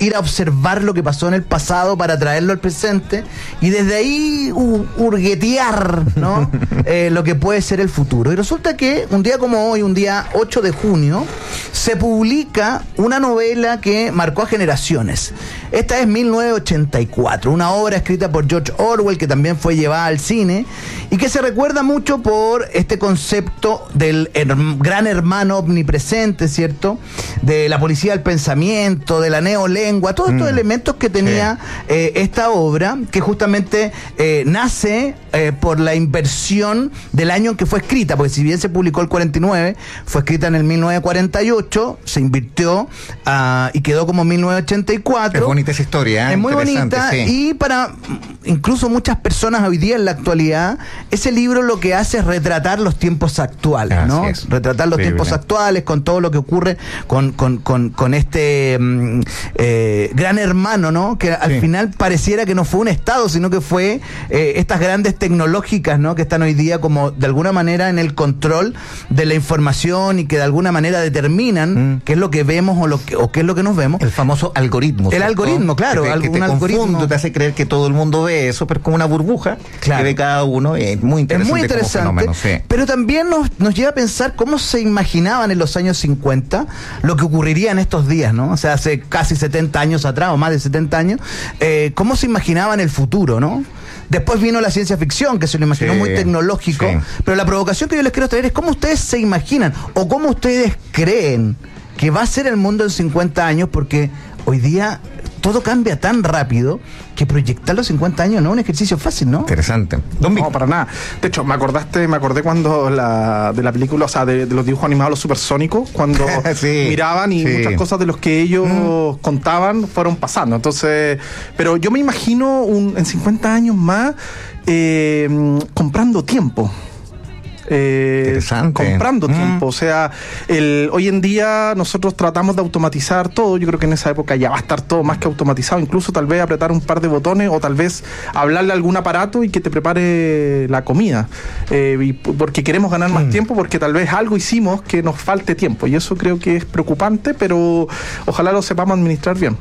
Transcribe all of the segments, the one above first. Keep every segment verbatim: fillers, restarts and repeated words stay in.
ir a observar lo que pasó en el pasado para traerlo al presente y desde ahí uh, hurguetear, ¿no? eh, lo que puede ser el futuro. Y resulta que un día como hoy, un día ocho de junio, se publica una novela que marcó a generaciones. Esta es mil novecientos ochenta y cuatro, una obra escrita por George Orwell que también fue llevada al cine y que se recuerda mucho por este concepto del her- gran hermano omnipresente, ¿cierto? De la policía del pensamiento, de la neolengua, todos estos mm. elementos que tenía sí. eh, esta obra, que justamente eh, nace eh, por la inversión del año en que fue escrita, porque si bien se publicó el cuarenta y nueve, fue escrita en el mil novecientos cuarenta y ocho, se invirtió uh, y quedó como mil novecientos ochenta y cuatro. Es bonita esa historia, ¿eh? Es muy bonita, sí. Y para incluso muchas personas hoy día en la actualidad, ese libro lo que hace es retratar los tiempos actuales, Así ¿no? Es. Retratar los sí, tiempos bien. actuales con todo lo que ocurre con, con, con, con este mm, eh, gran hermano, ¿no? Que al sí. final pareciera que no fue un Estado, sino que fue eh, estas grandes tecnológicas, ¿no? Que están hoy día como de alguna manera en el control de la información y que de alguna manera determinan mm. qué es lo que vemos o, lo que, o qué es lo que nos vemos. El famoso algoritmo. El ¿cierto? algoritmo, claro. Que te, que te algoritmo. confunde, te hace creer que todo el mundo ve eso, pero es como una burbuja claro. que ve cada uno. Es muy interesante. Es muy interesante, como fenómeno, sí. pero también nos, nos lleva a pensar cómo se imaginaban en los años cincuenta lo que ocurriría en estos días, ¿no? O sea, hace casi setenta años atrás, o más de setenta años, eh, cómo se imaginaban el futuro, ¿no? Después vino la ciencia ficción, que se lo imaginó sí, muy tecnológico, sí. pero la provocación que yo les quiero traer es cómo ustedes se imaginan, o cómo ustedes creen que va a ser el mundo en cincuenta años, porque hoy día todo cambia tan rápido que proyectar los cincuenta años no es un ejercicio fácil, ¿no? Interesante. No, no, para nada. De hecho, me acordaste, me acordé cuando la, de la película, o sea, de, de los dibujos animados, los supersónicos, cuando sí, miraban y sí. muchas cosas de los que ellos mm. contaban fueron pasando. Entonces, pero yo me imagino un, en cincuenta años más eh, comprando tiempo. Eh, comprando mm. tiempo, o sea, el, hoy en día nosotros tratamos de automatizar todo. Yo creo que en esa época ya va a estar todo más que automatizado, incluso tal vez apretar un par de botones o tal vez hablarle a algún aparato y que te prepare la comida, eh, y porque queremos ganar más mm. tiempo, porque tal vez algo hicimos que nos falte tiempo, y eso creo que es preocupante, pero ojalá lo sepamos administrar bien.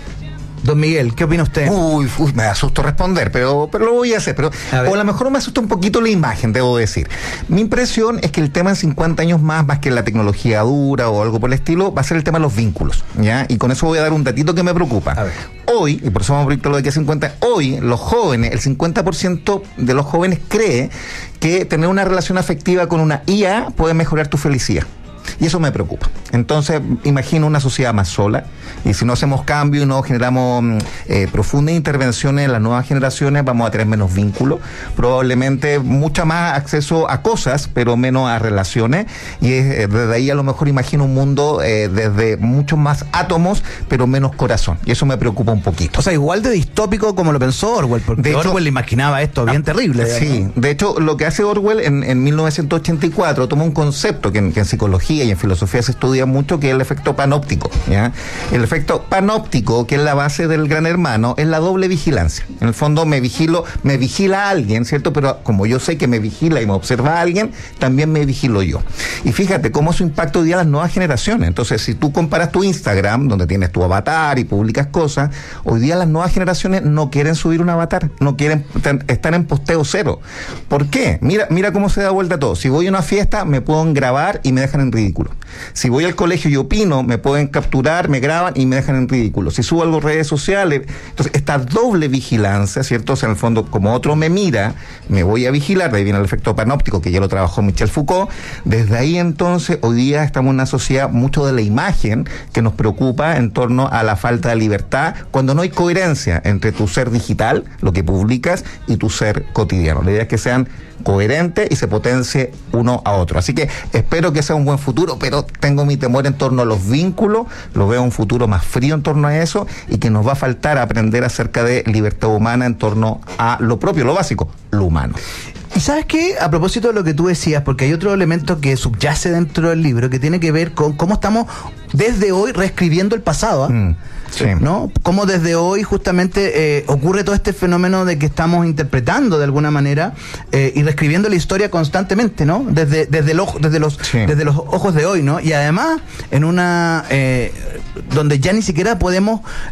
Don Miguel, ¿qué opina usted? Uy, uy, me asusto responder, pero, pero lo voy a hacer. Pero, a o a lo mejor me asusta un poquito la imagen, debo decir. Mi impresión es que el tema en cincuenta años más, más que la tecnología dura o algo por el estilo, va a ser el tema de los vínculos, ¿ya? Y con eso voy a dar un datito que me preocupa. A ver. Hoy, y por eso vamos a abrir lo de aquí a cincuenta, hoy los jóvenes, el cincuenta por ciento de los jóvenes cree que tener una relación afectiva con una I A puede mejorar tu felicidad. Y eso me preocupa. Entonces, imagino una sociedad más sola, y si no hacemos cambio y no generamos eh, profundas intervenciones en las nuevas generaciones, vamos a tener menos vínculos, probablemente mucha más acceso a cosas, pero menos a relaciones, y es, eh, desde ahí a lo mejor imagino un mundo eh, desde muchos más átomos, pero menos corazón, y eso me preocupa un poquito. O sea, igual de distópico como lo pensó Orwell, porque de hecho, Orwell imaginaba esto bien ah, terrible. Sí, digamos. De hecho, lo que hace Orwell en, en mil novecientos ochenta y cuatro toma un concepto que en, que en psicología y en filosofía se estudia mucho, que es el efecto panóptico, ¿ya? El efecto panóptico, que es la base del gran hermano, es la doble vigilancia. En el fondo me vigilo, me vigila a alguien, ¿cierto? Pero como yo sé que me vigila y me observa a alguien, también me vigilo yo. Y fíjate cómo eso impacta hoy día a las nuevas generaciones. Entonces, si tú comparas tu Instagram, donde tienes tu avatar y publicas cosas, hoy día las nuevas generaciones no quieren subir un avatar, no quieren estar en posteo cero. ¿Por qué? Mira, mira cómo se da vuelta todo. Si voy a una fiesta, me pueden grabar y me dejan en ridículo. Si voy al colegio y opino, me pueden capturar, me graban y me dejan en ridículo. Si subo algo a redes sociales, entonces esta doble vigilancia, ¿cierto? O sea, en el fondo, como otro me mira, me voy a vigilar, de ahí viene el efecto panóptico, que ya lo trabajó Michel Foucault. Desde ahí entonces, hoy día estamos en una sociedad mucho de la imagen que nos preocupa en torno a la falta de libertad, cuando no hay coherencia entre tu ser digital, lo que publicas, y tu ser cotidiano. La idea es que sean coherentes y se potencie uno a otro. Así que espero que sea un buen futuro, pero tengo mi temor en torno a los vínculos, lo veo un futuro más frío en torno a eso, y que nos va a faltar aprender acerca de libertad humana en torno a lo propio, lo básico, lo humano. Y ¿sabes qué? A propósito de lo que tú decías, porque hay otro elemento que subyace dentro del libro que tiene que ver con cómo estamos desde hoy reescribiendo el pasado, ¿eh? Mm. Sí. ¿No? Cómo desde hoy justamente eh, ocurre todo este fenómeno de que estamos interpretando de alguna manera eh, y reescribiendo la historia constantemente, ¿no? Desde, desde, el ojo, desde, los, sí. desde los ojos de hoy, ¿no? Y además en una... Eh, donde ya ni siquiera podemos